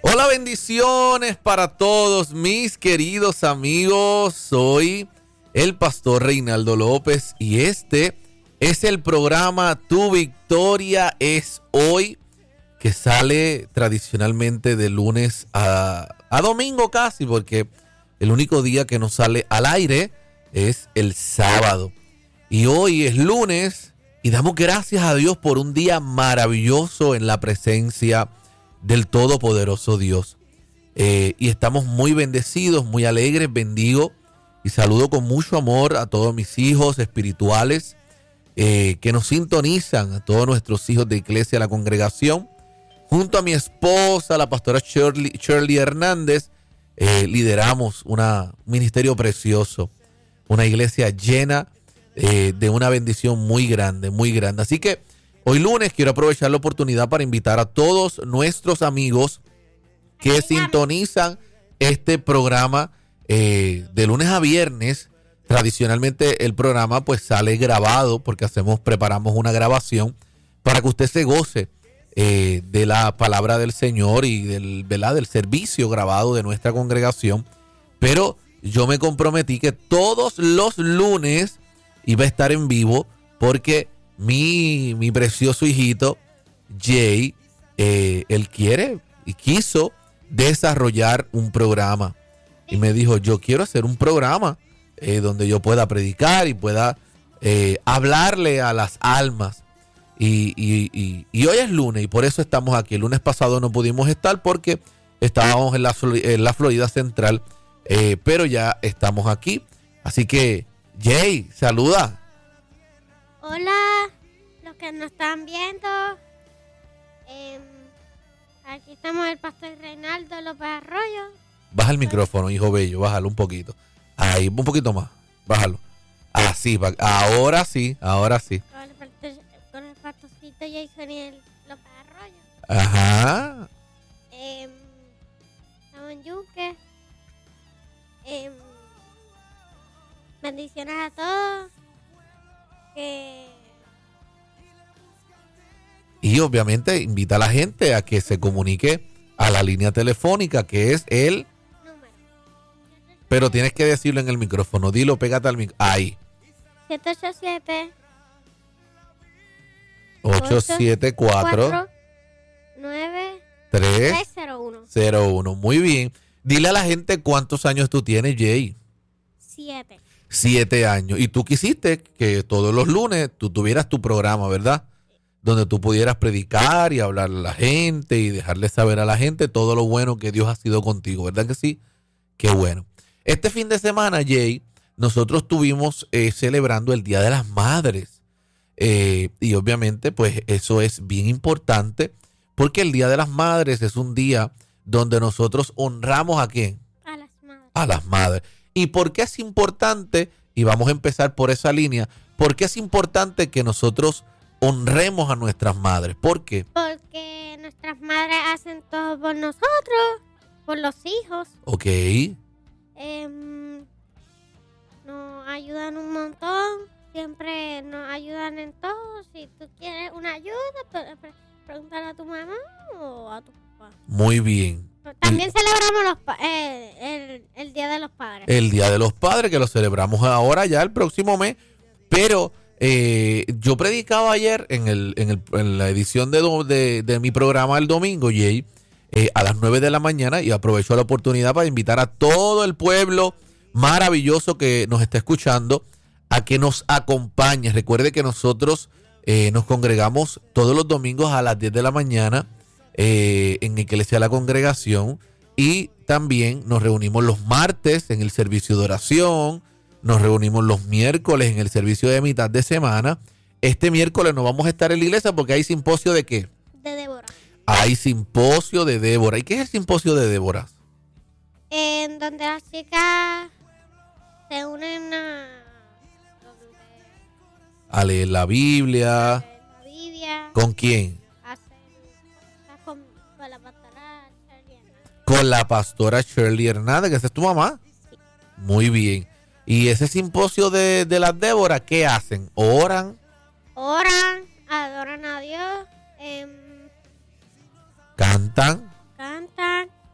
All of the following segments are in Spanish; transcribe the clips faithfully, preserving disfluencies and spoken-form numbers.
Hola, bendiciones para todos mis queridos amigos. Soy el pastor Reinaldo López y este es el programa Tu Victoria es Hoy, que sale tradicionalmente de lunes a, a domingo casi, porque el único día que no sale al aire es el sábado. Y hoy es lunes y damos gracias a Dios por un día maravilloso en la presencia del Todopoderoso Dios. Eh, y estamos muy bendecidos, muy alegres. Bendigo y saludo con mucho amor a todos mis hijos espirituales eh, que nos sintonizan, a todos nuestros hijos de iglesia, la congregación. Junto a mi esposa, la pastora Shirley, Shirley Hernández, eh, lideramos una, un ministerio precioso, una iglesia llena eh, de una bendición muy grande, muy grande. Así que hoy lunes quiero aprovechar la oportunidad para invitar a todos nuestros amigos que sintonizan este programa eh, de lunes a viernes. Tradicionalmente el programa pues sale grabado porque hacemos, preparamos una grabación para que usted se goce eh, de la palabra del Señor y del, ¿verdad? del servicio grabado de nuestra congregación. Pero yo me comprometí que todos los lunes iba a estar en vivo porque Mi, mi precioso hijito, Jay, eh, él quiere y quiso desarrollar un programa. Y me dijo, yo quiero hacer un programa eh, donde yo pueda predicar y pueda eh, hablarle a las almas. Y, y, y, y hoy es lunes y por eso estamos aquí. El lunes pasado no pudimos estar porque estábamos en la, en la Florida Central, eh, pero ya estamos aquí. Así que, Jay, saluda. Hola, los que nos están viendo. Eh, aquí estamos el pastor Reinaldo López Arroyo. Baja el micrófono, hijo bello, bájalo un poquito. Ahí, un poquito más, bájalo. Así, ahora sí, ahora sí. Con el, pastor, con el pastorcito Jason y el López Arroyo. Ajá. Eh, estamos en Yunque. Eh, bendiciones a todos. Que... Y obviamente invita a la gente a que se comunique a la línea telefónica que es el número. Pero tienes que decirlo en el micrófono, dilo, pégate al micrófono. Ahí. siete ocho siete ocho siete cuatro nueve tres cero uno cero uno. Muy bien. Dile a la gente cuántos años tú tienes, Jay. siete. Siete años. Y tú quisiste que todos los lunes tú tuvieras tu programa, ¿verdad? Donde tú pudieras predicar y hablar a la gente y dejarle saber a la gente todo lo bueno que Dios ha sido contigo, ¿verdad que sí? Qué bueno. Este fin de semana, Jay, nosotros estuvimos eh, celebrando el Día de las Madres. Eh, y obviamente, pues eso es bien importante porque el Día de las Madres es un día donde nosotros honramos ¿a quién? A las madres. A las madres. ¿Y por qué es importante? Y vamos a empezar por esa línea. ¿Por qué es importante que nosotros honremos a nuestras madres? ¿Por qué? Porque nuestras madres hacen todo por nosotros, por los hijos. Ok. Eh, nos ayudan un montón. Siempre nos ayudan en todo. Si tú quieres una ayuda, puedes preguntar a tu mamá o a tu papá. Muy bien. También celebramos los pa- eh, el, el Día de los Padres. El Día de los Padres, que lo celebramos ahora ya el próximo mes. Pero eh, yo predicaba ayer en, el, en, el, en la edición de, de, de mi programa el domingo, Jay, eh, a las nueve de la mañana. Y aprovecho la oportunidad para invitar a todo el pueblo maravilloso que nos está escuchando a que nos acompañe. Recuerde que nosotros eh, nos congregamos todos los domingos a las diez de la mañana. Eh, en Iglesia La Congregación, y también nos reunimos los martes en el servicio de oración, nos reunimos los miércoles en el servicio de mitad de semana. Este miércoles no vamos a estar en la iglesia porque hay simposio de ¿qué? De Débora. Hay simposio de Débora. ¿Y qué es el simposio de Débora? En donde las chicas se unen a, donde, A leer la Biblia. a leer la Biblia. ¿Con quién? Con, con la pastora Shirley Hernández. Con la pastora Shirley Hernández, que esa es tu mamá. Sí. Muy bien. ¿Y ese simposio de, de las Débora qué hacen? ¿Oran? Oran, adoran a Dios, eh, ¿Cantan? cantan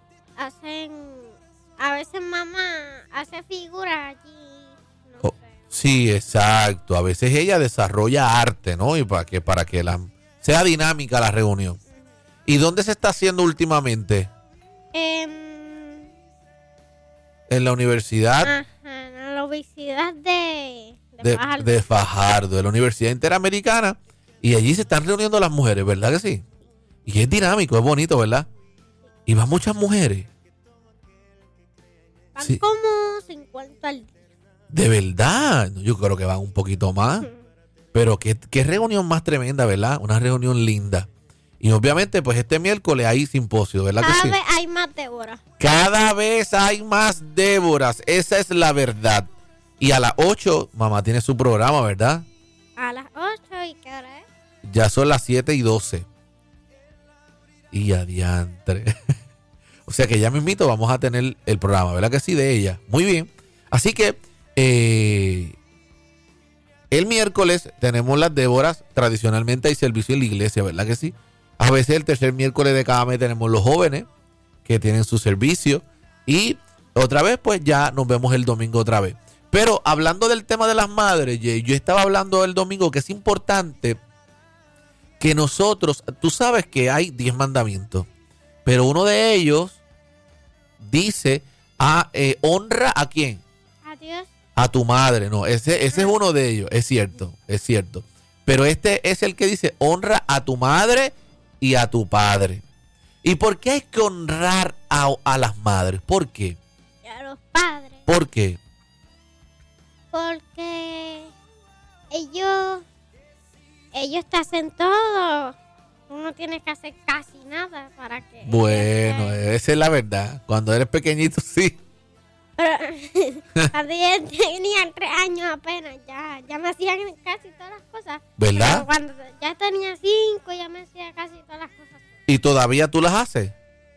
veces mamá hace figuras allí. No Oh, sé. sí, exacto. A veces ella desarrolla arte, ¿no? Y para que, para que la, sea dinámica la reunión. ¿Y dónde se está haciendo últimamente? Em, En la universidad ajá, en la Universidad de, de, de, Fajardo. de Fajardo, de la Universidad Interamericana. Y allí se están reuniendo las mujeres, ¿verdad que sí? Y es dinámico, es bonito, ¿verdad? Y van muchas mujeres. Van Sí. como cincuenta al día. De verdad. Yo creo que van un poquito más. Pero qué, qué reunión más tremenda, ¿verdad? Una reunión linda. Y obviamente, pues este miércoles hay simposio, ¿verdad que Cada sí? vez hay más Débora. Cada vez hay más Déboras. Esa es la verdad. Y a las ocho, mamá tiene su programa, ¿verdad? A las ocho y qué hora es. Ya son las siete y doce. Y adiantre. O sea que ya mismito vamos a tener el programa, ¿verdad que sí? De ella. Muy bien. Así que eh, el miércoles tenemos las Déboras. Tradicionalmente hay servicio en la iglesia, ¿verdad que sí? A veces el tercer miércoles de cada mes tenemos los jóvenes que tienen su servicio. Y otra vez, pues ya nos vemos el domingo otra vez. Pero hablando del tema de las madres, yo estaba hablando el domingo que es importante que nosotros, tú sabes que hay diez mandamientos, pero uno de ellos dice, a, eh, honra a quién, Adiós. a tu madre, no, ese, ese es uno de ellos, es cierto, es cierto, pero este es el que dice, honra a tu madre y a tu padre. ¿Y por qué hay que honrar a, a las madres? ¿Por qué? Y a los padres. ¿Por qué? Porque ellos, ellos te hacen todo. Tú no tienes que hacer casi nada para que... Bueno, esa es la verdad, cuando eres pequeñito sí. Pero cuando yo tenía tres años apenas, ya, ya me hacían casi todas las cosas. ¿Verdad? Pero cuando ya tenía cinco, ya me hacía casi todas las cosas. ¿Y todavía tú las haces?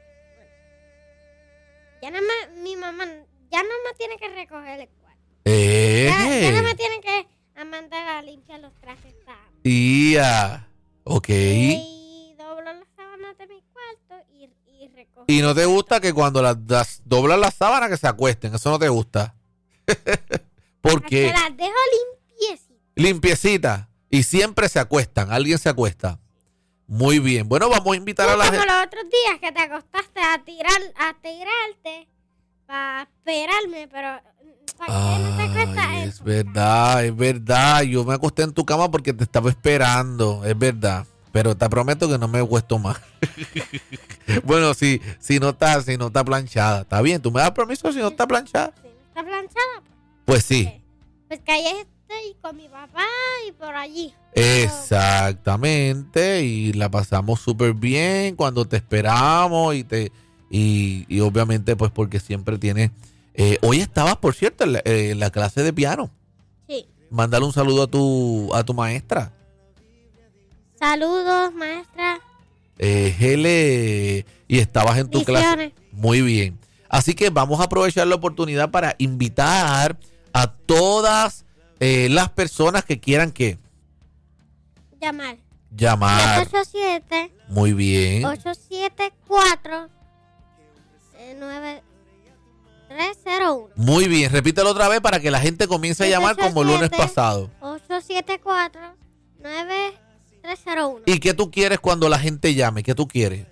Ya no me, mi mamá, ya no me tiene que recoger el cuarto. Eh, Ya, ya no me tiene que a mandar a limpiar los trastes. Tía, ok. Y doblo las sábanas de mi cuarto y, y recojo. Y no te gusta que cuando las, las doblas las sábanas que se acuesten, eso no te gusta. ¿Por Que qué? las dejo limpiecitas. Limpiecita. Y siempre se acuestan, alguien se acuesta. Muy bien. Bueno, vamos a invitar a la Como gente. los otros días que te acostaste a tirar, a tirarte para esperarme, pero ¿para qué no te acuestas Ay, es eso? verdad, es verdad. Yo me acosté en tu cama porque te estaba esperando, es verdad. Pero te prometo que no me acuesto más. Bueno, si, si no está, si no está planchada, está bien. ¿Tú me das permiso si no está planchada? Si no está planchada, Pues sí. pues, pues que ahí estoy con mi papá y por allí. Exactamente, y la pasamos súper bien cuando te esperamos y te y, y obviamente pues porque siempre tienes eh, hoy estabas por cierto en la, eh, en la clase de piano. Sí. Mándale un saludo a tu a tu maestra. Saludos, maestra. Eh, Hele, y estabas en tu Bendiciones. clase. Muy bien. Así que vamos a aprovechar la oportunidad para invitar a todas eh, las personas que quieran que Llamar. llamar. siete ocho siete, Muy bien. ocho siete cuatro, nueve tres cero uno. Muy bien, repítelo otra vez para que la gente comience a llamar como el lunes pasado. ocho siete cuatro, nueve tres cero uno. ¿Y qué tú quieres cuando la gente llame? ¿Qué tú quieres?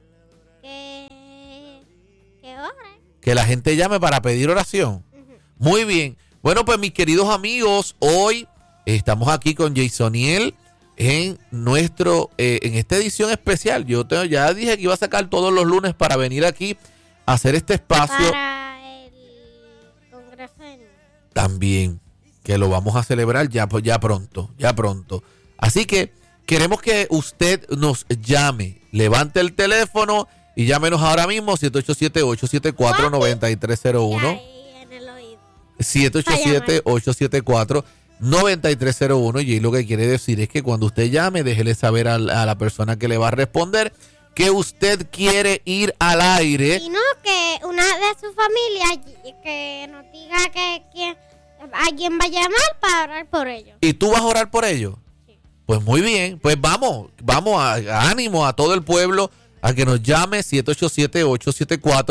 Que, que ore. Que la gente llame para pedir oración. Ujú. Muy bien. Bueno, pues mis queridos amigos, hoy estamos aquí con Jasoniel en nuestro, eh, en esta edición especial. Yo te, ya dije que iba a sacar todos los lunes para venir aquí a hacer este espacio. Para el Congreso de Niños. También, que lo vamos a celebrar ya, ya pronto, ya pronto. Así que queremos que usted nos llame, levante el teléfono y llámenos ahora mismo, siete ocho siete, ocho siete cuatro, nueve tres cero Y uno, ahí en el oído. siete ocho siete, ocho siete cuatro, nueve tres cero uno, y lo que quiere decir es que cuando usted llame, déjele saber a, a la persona que le va a responder que usted quiere ir al aire. Y no que una de su familia y- que nos diga que, que alguien va a llamar para orar por ellos. ¿Y tú vas a orar por ellos? Sí. Pues muy bien, pues vamos, vamos a, a ánimo a todo el pueblo a que nos llame siete ocho siete, ocho siete cuatro,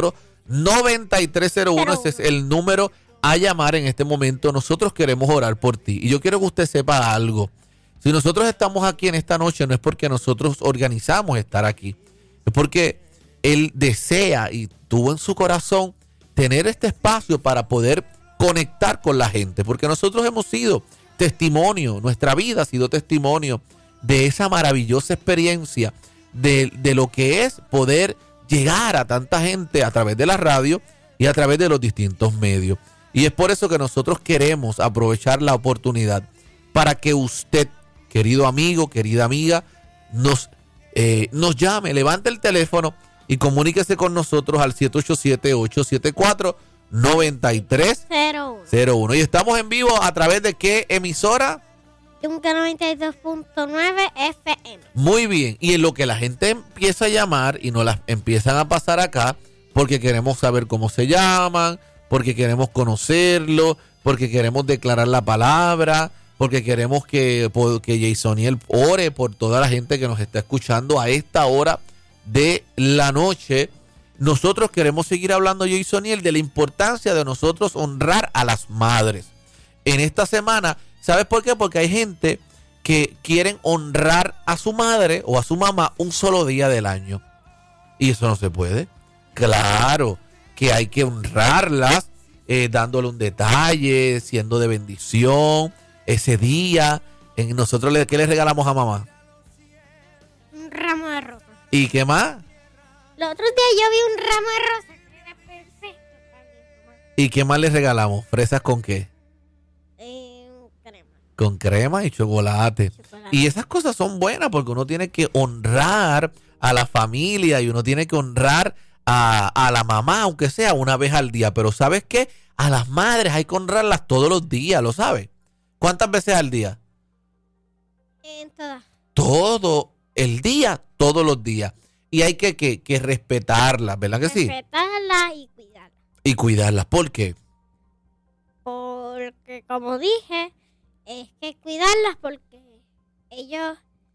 noventa y tres cero uno. Ese es el número a llamar en este momento. Nosotros queremos orar por ti. Y yo quiero que usted sepa algo. Si nosotros estamos aquí en esta noche, no es porque nosotros organizamos estar aquí. Es porque Él desea y tuvo en su corazón tener este espacio para poder conectar con la gente. Porque nosotros hemos sido testimonio, nuestra vida ha sido testimonio de esa maravillosa experiencia de, de lo que es poder llegar a tanta gente a través de la radio y a través de los distintos medios. Y es por eso que nosotros queremos aprovechar la oportunidad para que usted, querido amigo, querida amiga, nos, eh, nos llame, levante el teléfono y comuníquese con nosotros al siete ocho siete, ocho siete cuatro, nueve tres cero uno. Y estamos en vivo a través de ¿qué emisora? Tunca noventa y dos punto nueve F M. Muy bien. Y en lo que la gente empieza a llamar y nos las empiezan a pasar acá, porque queremos saber cómo se llaman, porque queremos conocerlo, porque queremos declarar la palabra, porque queremos que, que Jasoniel ore por toda la gente que nos está escuchando a esta hora de la noche. Nosotros queremos seguir hablando, Jasoniel, de la importancia de nosotros honrar a las madres. En esta semana, ¿sabes por qué? Porque hay gente que quieren honrar a su madre o a su mamá un solo día del año. Y eso no se puede. Claro que hay que honrarlas, eh, dándole un detalle, siendo de bendición ese día. En nosotros, le, ¿qué le regalamos a mamá? Un ramo de rosa. ¿Y qué más? Los otros días yo vi un ramo de rosa que era perfecto para mi mamá. ¿Y qué más le regalamos? ¿Fresas con qué? Eh, crema. Con crema y chocolate. chocolate. Y esas cosas son buenas porque uno tiene que honrar a la familia y uno tiene que honrar a, a la mamá, aunque sea una vez al día. Pero ¿sabes qué? A las madres hay que honrarlas todos los días, ¿lo sabes? ¿Cuántas veces al día? En todas. Todo el día, todos los días. Y hay que, que, que respetarlas, ¿verdad que sí? Respetarlas y cuidarlas. Y cuidarlas. ¿Por qué? Porque, como dije, es que cuidarlas porque ellos,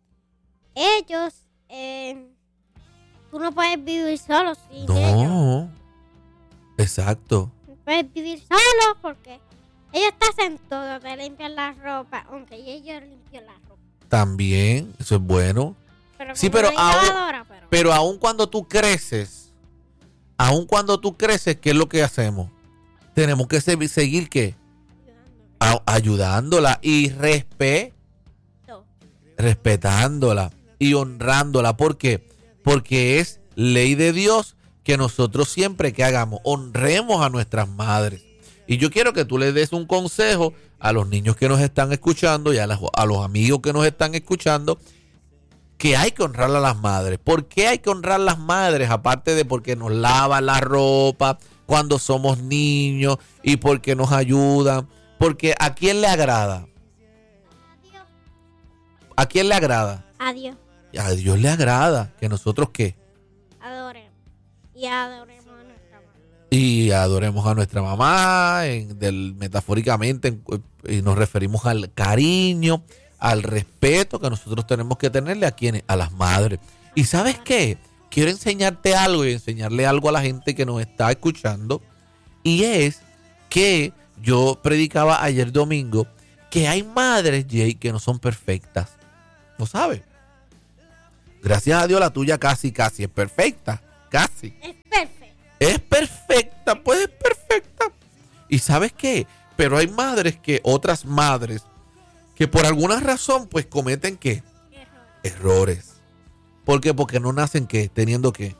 ellos, eh, tú no puedes vivir solo sin No. ellos. Exacto. No puedes vivir solo porque ellos te hacen todo, te limpian la ropa, aunque ellos limpian la ropa. También, eso es bueno. Pero Sí, como pero no hay aún, lavadora, pero... pero aún cuando tú creces, aún cuando tú creces, ¿qué es lo que hacemos? Tenemos que se- seguir, ¿qué? A- ayudándola y respe- No. respetándola y honrándola. ¿Por qué? Porque es ley de Dios que nosotros siempre que hagamos, honremos a nuestras madres. Y yo quiero que tú le des un consejo a los niños que nos están escuchando y a, las- a los amigos que nos están escuchando, que hay que honrar a las madres. ¿Por qué hay que honrar a las madres? Aparte de porque nos lavan la ropa cuando somos niños y porque nos ayudan. Porque ¿a quién le agrada? Adiós. ¿A quién le agrada? Adiós. A Dios le agrada. ¿Que nosotros qué? Adoremos. Y adoremos a nuestra mamá. Y adoremos a nuestra mamá, en, del, metafóricamente, en, y nos referimos al cariño, al respeto que nosotros tenemos que tenerle a quienes, a las madres. ¿Y sabes qué? Quiero enseñarte algo y enseñarle algo a la gente que nos está escuchando. Y es que yo predicaba ayer domingo que hay madres, Jay, que no son perfectas. ¿Lo sabes? Gracias a Dios la tuya casi, casi es perfecta. Casi. Es perfecto. Es perfecta, pues es perfecta. ¿Y sabes qué? Pero hay madres que, otras madres, que por alguna razón, pues cometen ¿qué? Error. Errores. ¿Por qué? Porque no nacen ¿qué? Teniendo ¿qué?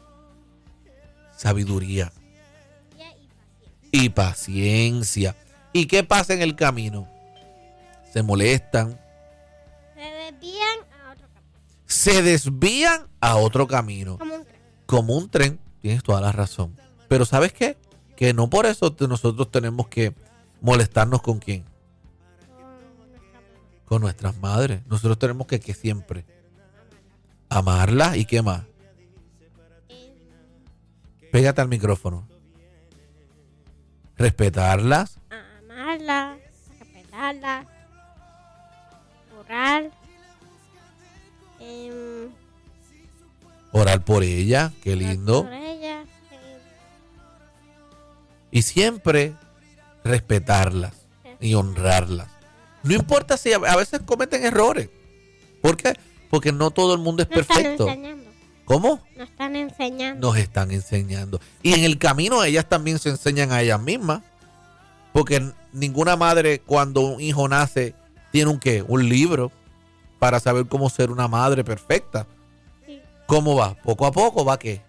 Sabiduría Y y paciencia. ¿Y qué pasa en el camino? Se molestan, se desvían a otro campo. se desvían a otro camino. Como un tren. Como un tren, tienes toda la razón. Pero ¿sabes qué? Que no por eso te- nosotros tenemos que molestarnos con quién. Con nuestra mamá. Con nuestras madres. Nosotros tenemos que, que siempre amarlas y qué más. Eh, Pégate al micrófono. Respetarlas, amarla, respetarla, orar, em, orar por ella, qué lindo. por ella, em, Y siempre respetarlas y honrarlas. No importa si a veces cometen errores. ¿Por qué? Porque no todo el mundo es Nos perfecto. están enseñando. ¿Cómo? Nos están enseñando. Nos están enseñando. Y en el camino ellas también se enseñan a ellas mismas. Porque ninguna madre cuando un hijo nace tiene un qué, un libro para saber cómo ser una madre perfecta. Sí. ¿Cómo va? Poco a poco va qué?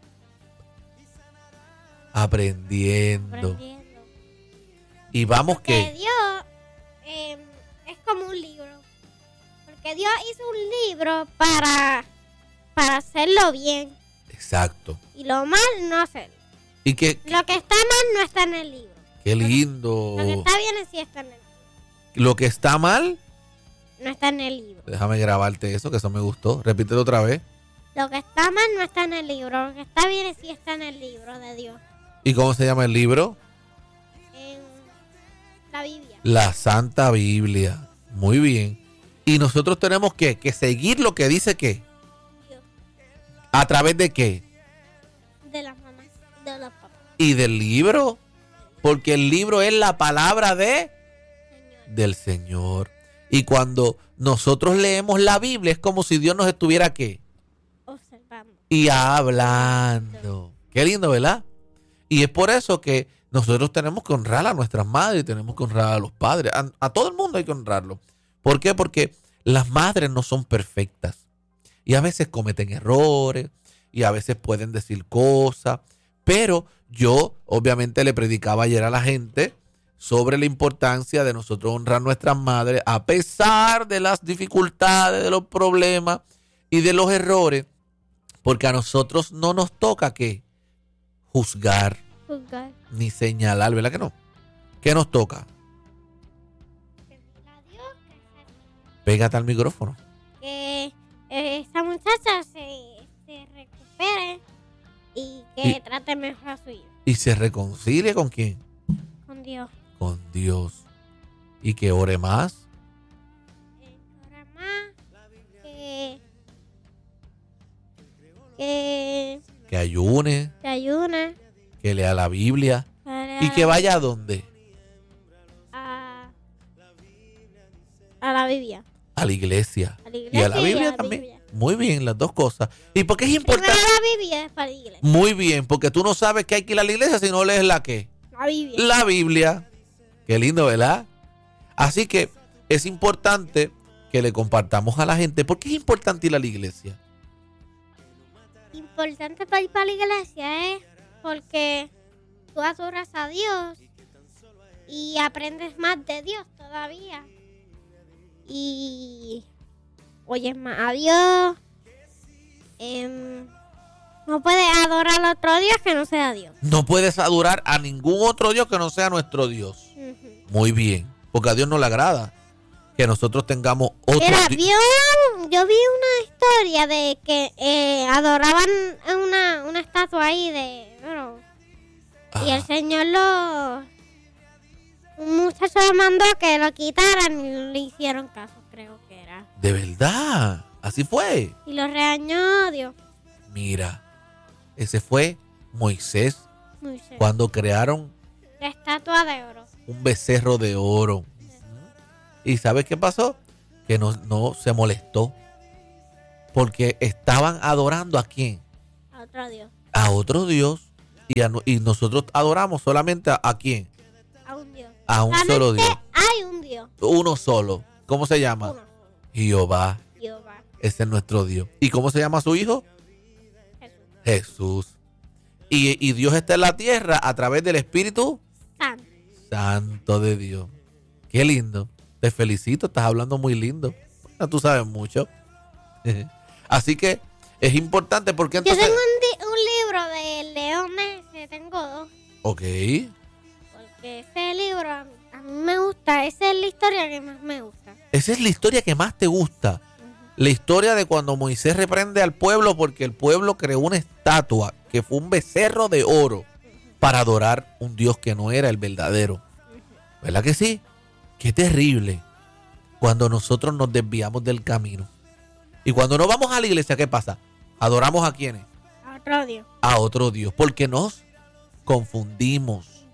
Aprendiendo. Aprendiendo. Y vamos Porque que Dios eh, es como un libro. Porque Dios hizo un libro para, para hacerlo bien. exacto. Y lo mal no hacerlo. Y que Lo que está mal no está en el libro. qué lindo. Lo que está bien sí está en el libro. Lo que está mal, No está en el libro. déjame grabarte eso, que eso me gustó. Repítelo otra vez. Lo que está mal no está en el libro. Lo que está bien sí está en el libro de Dios. ¿Y cómo se llama el libro? En la Biblia. La Santa Biblia. Muy bien. Y nosotros tenemos que, que seguir lo que dice que. Dios. ¿A través de qué? De las mamás. De los papás. Y del libro. Porque el libro es la palabra de Señor. del Señor. Y cuando nosotros leemos la Biblia es como si Dios nos estuviera ¿qué? Observando. Y hablando. Qué lindo, ¿verdad? Y es por eso que nosotros tenemos que honrar a nuestras madres, tenemos que honrar a los padres, a, a todo el mundo hay que honrarlo. ¿Por qué? Porque las madres no son perfectas y a veces cometen errores y a veces pueden decir cosas, pero yo obviamente le predicaba ayer a la gente sobre la importancia de nosotros honrar a nuestras madres a pesar de las dificultades, de los problemas y de los errores, porque a nosotros no nos toca ¿qué? Juzgar Juzgar. ni señalar, ¿verdad que no? ¿Qué nos toca? Pedirle a Dios que se- Pégate al micrófono. que eh, esa muchacha se, se recupere y que Y- trate mejor a su hijo. Y se reconcilie con quién? Con Dios. Con Dios. Y que ore más. Eh, ahora más que, que Que ayune. te ayune Que lea la Biblia. para Y que vaya a dónde? a, a la Biblia. A la iglesia. A la Y a la iglesia Biblia la también. Biblia. Muy bien, las dos cosas. ¿Y por qué es Primero importante? la Biblia y después la iglesia. Muy bien, porque tú no sabes que hay que ir a la iglesia si no lees la qué. La Biblia. La Biblia. Qué lindo, ¿verdad? Así que es importante que le compartamos a la gente. ¿Por qué es importante ir a la iglesia? Importante para ir para la iglesia es porque tú adoras a Dios y aprendes más de Dios todavía. Y oyes más a Dios. Em, no puedes adorar a otro Dios que no sea Dios. No puedes adorar a ningún otro Dios que no sea nuestro Dios. Ujú. Muy bien, porque a Dios no le agrada que nosotros tengamos otro Mira, Dios. vio- yo vi una historia de que eh, adoraban una, una estatua ahí de... bueno, y el Ah, señor lo... un muchacho le mandó que lo quitaran y le hicieron caso, creo que era. de verdad, así fue. Y lo regañó Dios. Mira, ese fue Moisés Moisés. cuando crearon La estatua de oro. un becerro de oro. ¿Y sabes qué pasó? Que no, no se molestó. Porque estaban adorando a quién? A otro Dios. A otro Dios. Y, a no- y nosotros adoramos solamente a, a quién? A un Dios. A un Solamente solo Dios. hay un Dios. Uno solo. ¿Cómo se llama? Uno solo. Jehová. Jehová. Ese es nuestro Dios. ¿Y cómo se llama su hijo? Jesús. Jesús. Y, y Dios está en la tierra a través del Espíritu Santo. Santo de Dios. Qué lindo. Te felicito, estás hablando muy lindo. Bueno, tú sabes mucho. Así que es importante porque Yo entonces... tengo un, di- un libro de leones, que tengo dos. Ok. Porque ese libro a, a mí me gusta. Esa es la historia que más me gusta. Esa es la historia que más te gusta. La historia de cuando Moisés reprende al pueblo porque el pueblo creó una estatua que fue un becerro de oro para adorar un Dios que no era el verdadero. ¿Verdad que sí? Qué terrible cuando nosotros nos desviamos del camino. Y cuando no vamos a la iglesia, ¿qué pasa? Adoramos a quiénes? A otro Dios. A otro Dios, porque nos confundimos.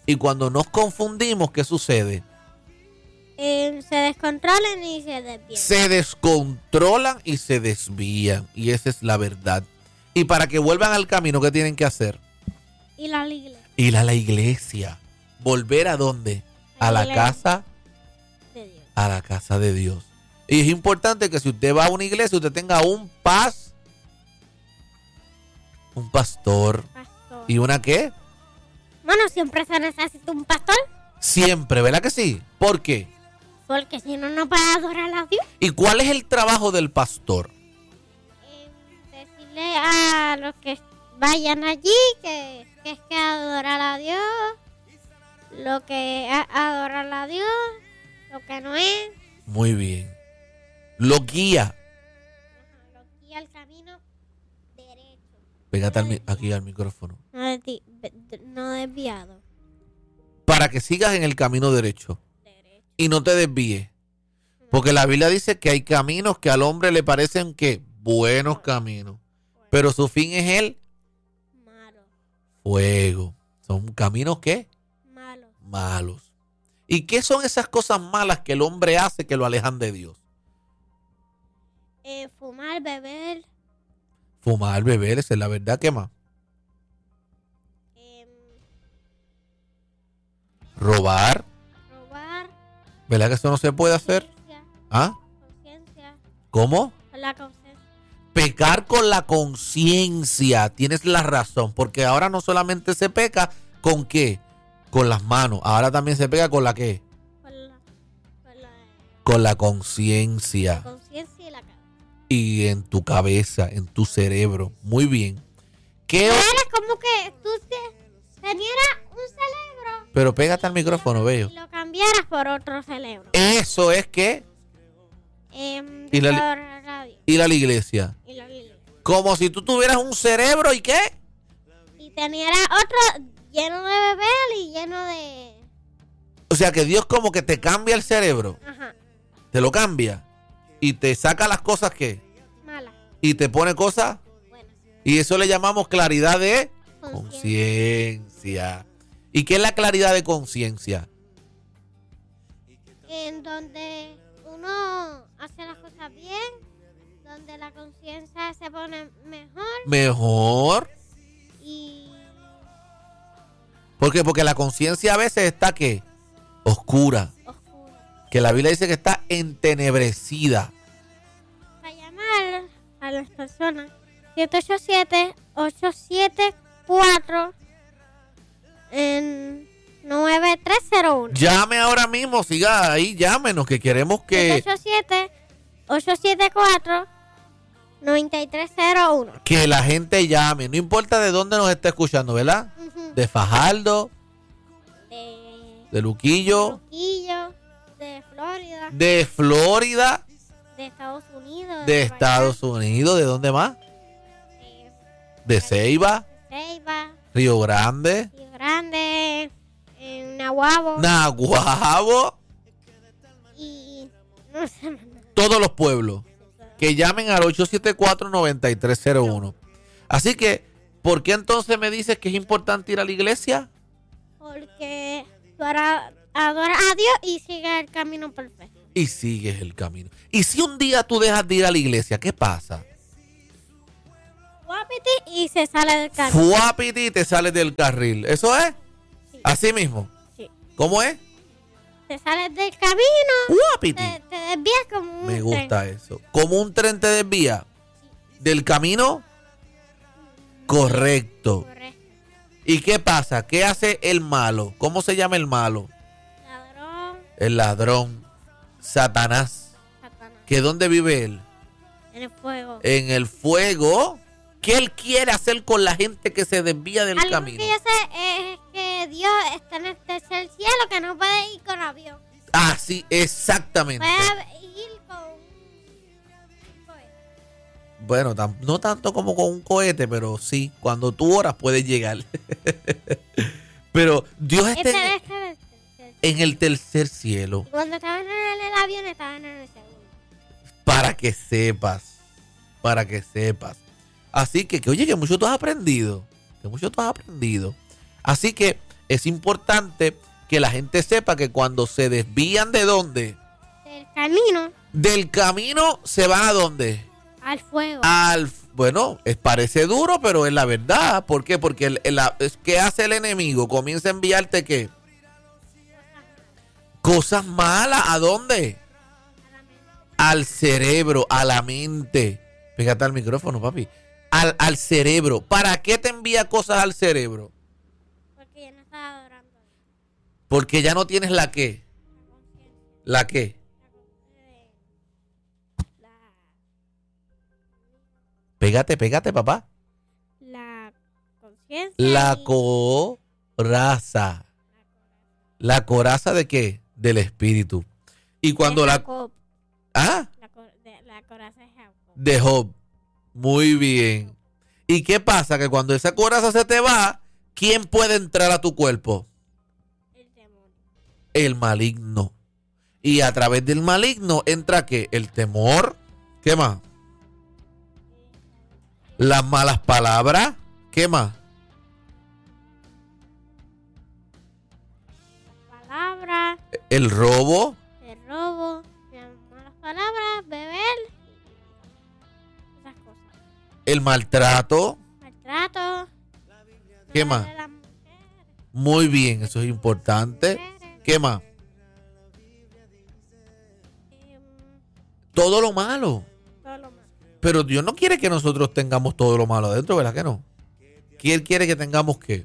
Y cuando nos confundimos, ¿qué sucede? Eh, se descontrolan y se desvían. Se descontrolan y se desvían. Y esa es la verdad. Y para que vuelvan al camino, ¿qué tienen que hacer? Ir a la iglesia. Ir a la iglesia. ¿Volver a dónde? A la casa de Dios. A la casa de Dios. Y es importante que si usted va a una iglesia, usted tenga un paz, un pastor. Pastor. ¿Y una qué? Bueno, siempre se necesita un pastor. Siempre, ¿verdad que sí? ¿Por qué? Porque si no, no puede adorar a Dios. ¿Y cuál es el trabajo del pastor? Eh, decirle a los que vayan allí que, que es que adorar a Dios, lo que es adorar a Dios, lo que no es. Muy bien. Lo guía. Ajá, lo guía al camino derecho. Pégate al mi- aquí al micrófono. No, desvi- no desviado. Para que sigas en el camino derecho. Derecho. Y no te desvíes. Porque la Biblia dice que hay caminos que al hombre le parecen que buenos caminos. Pero su fin es el Malo. fuego. Son caminos ¿qué? Malo. Malos. ¿Y qué son esas cosas malas que el hombre hace que lo alejan de Dios? Eh, fumar, beber. Fumar, beber, esa es la verdad. ¿Qué más? Eh, Robar. robar. ¿Verdad que eso no se puede hacer? Conciencia. ¿Ah? Conciencia. ¿Cómo? Con la conciencia. Pecar con la conciencia. Tienes la razón. Porque ahora no solamente se peca con qué. Con las manos. Ahora también se pega con la qué. Con la, con la Con la conciencia. conciencia y la cabeza. Y en tu cabeza, en tu cerebro. Muy bien. ¿Qué? Era como que tú te, tenieras un cerebro Pero pégate al micrófono, veo. y lo cambiaras por otro cerebro. Eso es que Eh, Y la li- por radio. ir a la iglesia. Y la Biblia. Como si tú tuvieras un cerebro y qué. Y tenieras otro lleno de beber y lleno de... O sea que Dios como que te cambia el cerebro. Ajá, Te lo cambia. Y te saca las cosas que. mala. Y te pone cosas. Bueno, Y eso le llamamos claridad de conciencia. conciencia. ¿Y qué es la claridad de conciencia? En donde uno hace las cosas bien, donde la conciencia se pone mejor Mejor. y... ¿Por qué? Porque la conciencia a veces está ¿qué? Oscura. oscuro. Que la Biblia dice que está entenebrecida. Para llamar a las personas siete ocho siete, ocho siete cuatro en nueve tres cero uno. Llame ahora mismo, siga ahí, llámenos, que queremos que, siete ocho siete, ocho siete cuatro, nueve tres cero uno. que la gente llame. No importa de dónde nos esté escuchando, ¿verdad? Ujú. De Fajardo, De de Luquillo, Luquillo, de Florida, de Florida, de Estados Unidos, de Estados Unidos, ¿de dónde más? Unidos, De Ceiba, Ceiba, Río Grande, Río Grande, en Nahuabo Naguabo, y no sé más nada. todos los pueblos. Que llamen al ocho siete cuatro, nueve tres cero uno. Así que, ¿por qué entonces me dices que es importante ir a la iglesia? Porque tú ara- adoras a Dios y sigues el camino perfecto. Y sigues el camino. Y si un día tú dejas de ir a la iglesia, ¿qué pasa? Guapiti y se sale del camino. Fuapiti y te sales del carril. ¿Eso es? Sí. Así mismo. Sí. ¿Cómo es? Te sales del camino, Fuapiti. te, te desvías como un Me tren. gusta eso. Como un tren te desvía del camino correcto. Correcto. ¿Y qué pasa? ¿Qué hace el malo? ¿Cómo se llama el malo? Ladrón, El ladrón. Satanás. Satanás. ¿Que dónde vive él? En el fuego. En el fuego. ¿Qué él quiere hacer con la gente que se desvía del Algo camino? que yo sé es que Dios está en el tercer cielo, que no puede ir con avión. Ah, sí, exactamente. Puede ir con un cohete. Bueno, tam- no tanto como con un cohete, pero sí, cuando tú oras puedes llegar. Pero Dios está Este, en, este, este, este. en el tercer cielo. Cuando estaban en el avión, estaban en el segundo. Para que sepas, para que sepas. Así que, que oye, que mucho tú has aprendido. Que mucho tú has aprendido. Así que es importante que la gente sepa que cuando se desvían de dónde, del camino, del camino, se van a dónde, al fuego. al, bueno, es, parece duro, pero es la verdad. ¿Por qué? Porque el, el, es, ¿qué hace el enemigo? Comienza a enviarte ¿qué? Cosas malas. ¿A dónde? Al cerebro, a la mente. Pégate al micrófono, papi. Al, al cerebro. ¿Para qué te envía cosas al cerebro? Porque ya no estás adorando. Porque ya no tienes la qué. ¿La qué? La, Pégate, pégate, papá. la conciencia. La y- coraza. ¿La coraza de qué? Del espíritu. Y cuando de la... Jacob. Ah, La, co- de- la coraza de Jacob. de Job. Muy bien. ¿Y qué pasa? Que cuando esa coraza se te va, ¿quién puede entrar a tu cuerpo? El demonio. El maligno. Y a través del maligno entra ¿qué? El temor. ¿Qué más? Las malas palabras. ¿Qué más? Palabras, El robo. el robo, las malas palabras, beber, esas cosas. El maltrato. Maltrato. ¿Qué no más? de las mujeres, Muy bien, eso es importante. mujeres, ¿Qué más? em, Todo lo malo. todo lo malo. Pero Dios no quiere que nosotros tengamos todo lo malo adentro, ¿verdad que no? ¿Quién quiere que tengamos qué?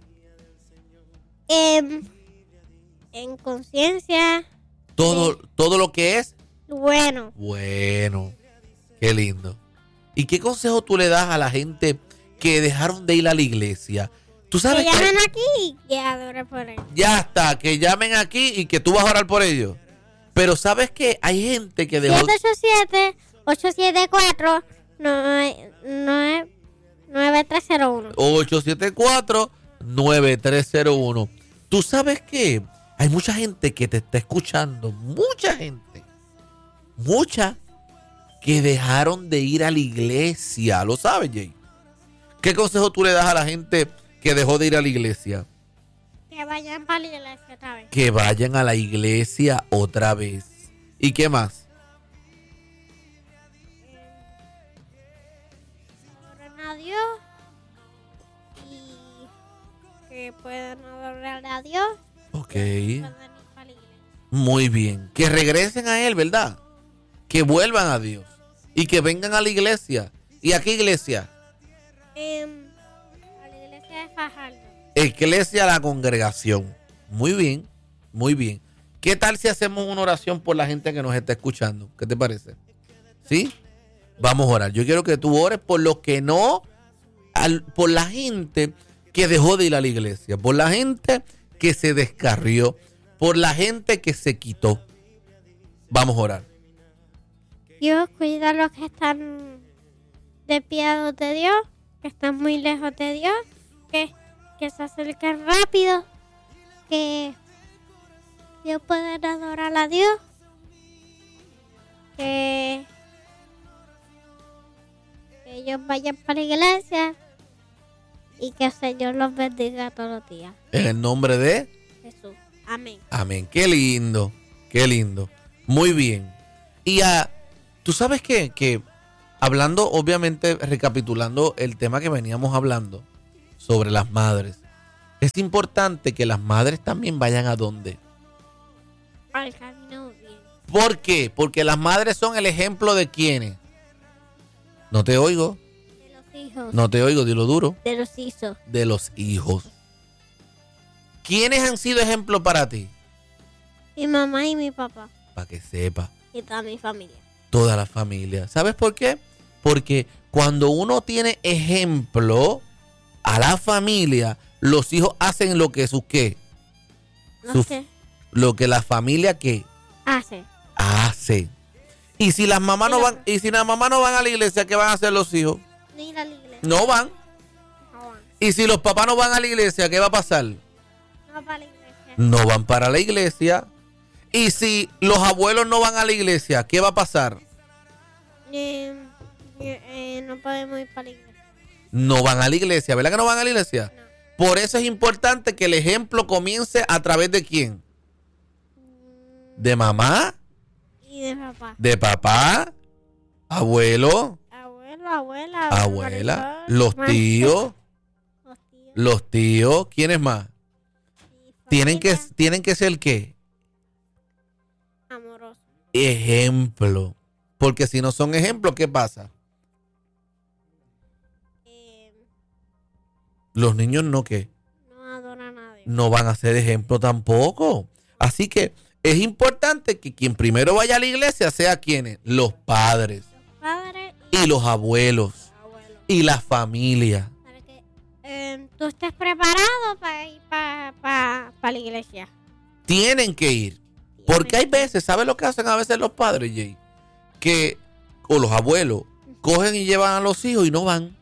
Em, en conciencia, Todo, todo lo que es bueno. bueno. Qué lindo. ¿Y qué consejo tú le das a la gente que dejaron de ir a la iglesia? Tú Que sabes que llamen aquí y que adoren por él. ya está, que llamen aquí y que tú vas a orar por ellos. Pero sabes que hay gente que dejó... siete ocho siete, ocho siete cuatro, nueve tres cero uno. ocho siete cuatro, nueve tres cero uno. Tú sabes que hay mucha gente que te está escuchando, mucha gente, mucha, que dejaron de ir a la iglesia. ¿Lo sabes, Jay? ¿Qué consejo tú le das a la gente que dejó de ir a la iglesia? Que vayan para la iglesia otra vez. Que vayan a la iglesia otra vez. ¿Y qué más? Adoren a Dios y que puedan adorar a Dios. Ok. Puedan ir para la iglesia. Muy bien. Que regresen a Él, ¿verdad? Que vuelvan a Dios. Y que vengan a la iglesia. ¿Y a qué iglesia? Em, a la iglesia de Fajardo. Iglesia, la congregación. Muy bien, muy bien. ¿Qué tal si hacemos una oración por la gente que nos está escuchando? ¿Qué te parece? ¿Sí? Vamos a orar. Yo quiero que tú ores por los que no, al, por la gente que dejó de ir a la iglesia, por la gente que se descarrió, por la gente que se quitó. Vamos a orar. Dios, cuida a los que están desviados de Dios, que están muy lejos de Dios, que, que se acerquen rápido, que Dios pueda adorar a Dios, que, que ellos vayan para la iglesia y que el Señor los bendiga todos los días. En el nombre de Jesús. Amén. Amén. Qué lindo, qué lindo. Muy bien. Y a, tú sabes qué? Que hablando, obviamente, recapitulando el tema que veníamos hablando sobre las madres, es importante que las madres también vayan a dónde. Al camino bien. ¿Por qué? Porque las madres son el ejemplo de quiénes. No te oigo, De los hijos. no te oigo, dilo duro. De los hijos. De los hijos. ¿Quiénes han sido ejemplo para ti? Mi mamá y mi papá. Para que sepa. Y toda mi familia. Toda la familia. ¿Sabes por qué? Porque cuando uno tiene ejemplo a la familia, los hijos hacen lo que sus qué. No Su- sé. Lo que la familia que Hace. hace. Y si las mamás no van, y si las mamás no van a la iglesia, ¿qué van a hacer los hijos? Ni ir a la iglesia. No van. No van. Y si los papás no van a la iglesia, ¿qué va a pasar? No para la iglesia. No van para la iglesia. Y si los abuelos no van a la iglesia, ¿qué va a pasar? Eh, eh, no podemos ir para la iglesia. No van a la iglesia, ¿verdad que no van a la iglesia? No. Por eso es importante que el ejemplo comience a través de quién. ¿De mamá? Y de papá. ¿De papá? ¿Abuelo? Abuelo, abuela. Abuela. marisol, ¿Los ma- tíos? Los tíos. ¿Los tíos? ¿Quiénes más? y Tienen que, familia tienen que ser ¿qué? amorosa. Ejemplo. Porque si no son ejemplos, ¿qué pasa? Eh, Los niños no, ¿qué? no adora a nadie. No van a ser ejemplo tampoco. Así que es importante que quien primero vaya a la iglesia sea quienes, los padres Padre y los abuelos abuelo. y la familia. Para que eh, tú estés preparado para ir para pa, pa la iglesia. Tienen que ir. Porque hay veces, ¿sabes lo que hacen a veces los padres, Jay? Que, o los abuelos, cogen y llevan a los hijos y no van.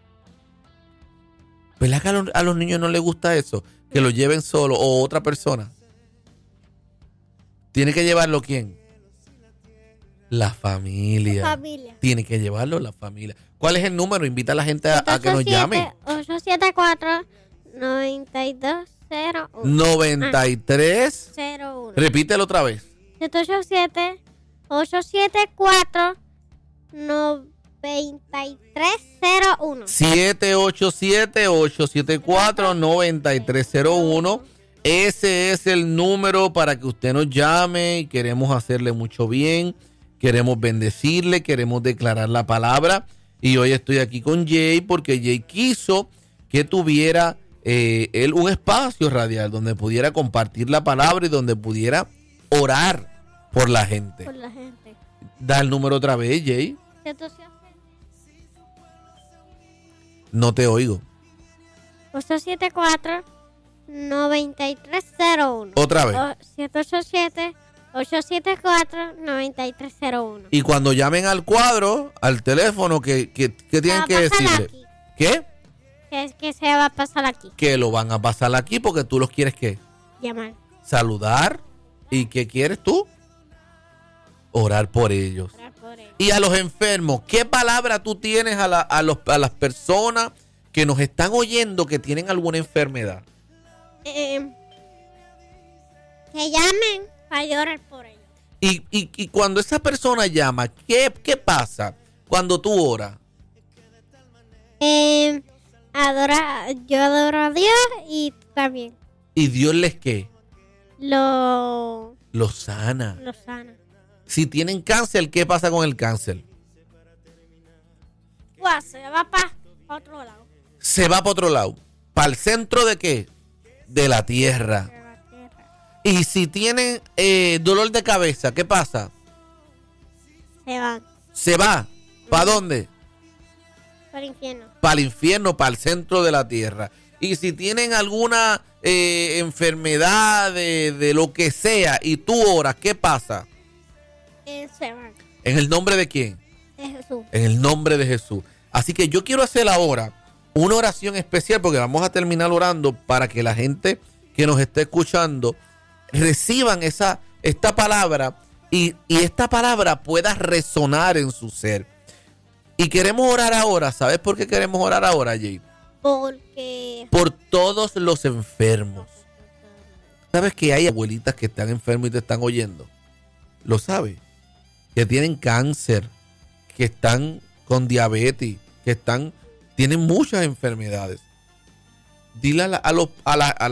¿Verdad que a los, a los niños no les gusta eso? Que los lleven solo o otra persona. ¿Tiene que llevarlo quién? La familia. Familia. Tiene que llevarlo la familia. ¿Cuál es el número? Invita a la gente a, a que nos llame. ocho siete cuatro, nueve dos cero uno. noventa y tres. cero uno. Repítelo otra vez. siete ocho siete, ocho siete cuatro, nueve tres cero uno. siete ocho siete, ocho siete cuatro, nueve tres cero uno. Ese es el número para que usted nos llame. Queremos hacerle mucho bien. Queremos bendecirle. Queremos declarar la palabra. Y hoy estoy aquí con Jay porque Jay quiso que tuviera eh, él un espacio radial donde pudiera compartir la palabra y donde pudiera orar por la gente. Por la gente. Da el número otra vez, Jay. siete ocho No te oigo. siete cuatro, nueve tres cero uno. Otra vez. siete ocho siete, ocho siete cuatro, nueve tres cero uno. Y cuando llamen al cuadro, al teléfono, ¿qué, qué, qué tienen que decirle? Aquí. ¿Qué? Que es que se va a pasar aquí. Que lo van a pasar aquí porque tú los quieres, ¿qué? Llamar. Saludar. ¿Y qué quieres tú? Orar por ellos. Orar por ellos. Y a los enfermos, ¿qué palabra tú tienes a, la, a, los, a las personas que nos están oyendo que tienen alguna enfermedad? Eh, que llamen para llorar por ellos. Y, y, y cuando esa persona llama, ¿qué, qué pasa cuando tú oras? Eh, adora, yo adoro a Dios y tú también. ¿Y Dios les qué? Lo, Los sana. lo sana. Si tienen cáncer, ¿qué pasa con el cáncer? Guau, se va para otro lado. Se va para otro lado. ¿Para el centro de qué? De la tierra. De la tierra. Y si tienen eh, dolor de cabeza, ¿qué pasa? Se van Se va. ¿Para dónde? para el infierno. Para el infierno, para el centro de la tierra. Y si tienen alguna eh, enfermedad de, de lo que sea y tú oras, ¿qué pasa? Eh, se van. ¿En el nombre de quién? De Jesús. En el nombre de Jesús. Así que yo quiero hacer ahora una oración especial porque vamos a terminar orando para que la gente que nos esté escuchando reciban esa, esta palabra y, y esta palabra pueda resonar en su ser. Y queremos orar ahora. ¿Sabes por qué queremos orar ahora, Jay? Porque Por todos los enfermos. ¿Sabes que hay abuelitas que están enfermas y te están oyendo? ¿Lo sabes? Que tienen cáncer, que están con diabetes, que están, tienen muchas enfermedades. Dile a la, a los, a la, a